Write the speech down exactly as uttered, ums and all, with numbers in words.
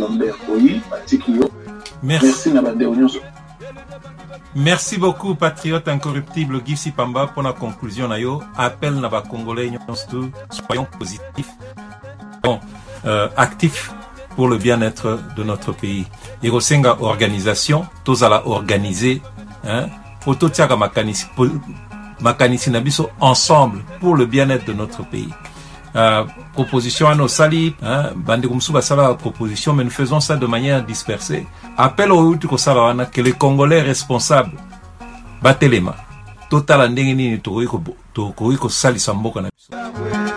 Lambert Oyi, Matikio. Merci. Merci Nabande Onyon. Merci beaucoup, patriote incorruptible Guy Sipamba, pour la conclusion. Nayo, appel Naba Congolais, soyons positifs, soyons euh, actifs pour le bien-être de notre pays. Irosenga organisation, tous à la organiser, hein, Poto Tiaga Makanisi, Makanisi Nabiso, ensemble pour le bien-être de notre pays. Euh, proposition à nos salis, hein, Bandikumsu Basala proposition, mais nous faisons ça de manière dispersée. Appel au Utuko Salawana que les Congolais responsables, Batelema, total andengini ni Tokoiko Sali Samboka.